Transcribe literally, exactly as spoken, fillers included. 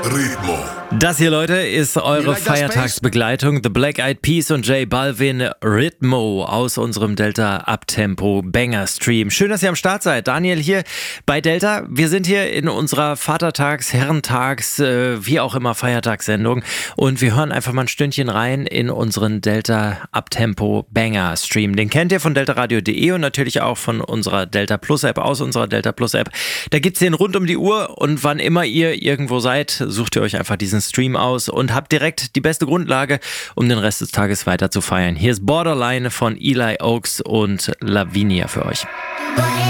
Ritmo. Das hier, Leute, ist eure Feiertagsbegleitung. The Black Eyed Peas und J Balvin, Ritmo aus unserem Delta Uptempo Banger Stream. Schön, dass ihr am Start seid. Daniel hier bei Delta. Wir sind hier in unserer Vatertags-, Herrentags-, äh, wie auch immer Feiertagssendung und wir hören einfach mal ein Stündchen rein in unseren Delta Uptempo Banger Stream. Den kennt ihr von deltaradio punkt de und natürlich auch von unserer Delta Plus App, aus unserer Delta Plus App. Da gibt's den rund um die Uhr und wann immer ihr irgendwo seid, sucht ihr euch einfach diesen Stream aus und habt direkt die beste Grundlage, um den Rest des Tages weiter zu feiern. Hier ist Borderline von Eli Oaks und Lavinia für euch.